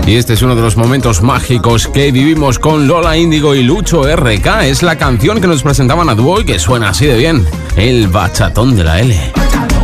Y este es uno de los momentos mágicos que vivimos con Lola Índigo y Lucho RK. Es la canción que nos presentaban a dúo y que suena así de bien. El bachatón de la L.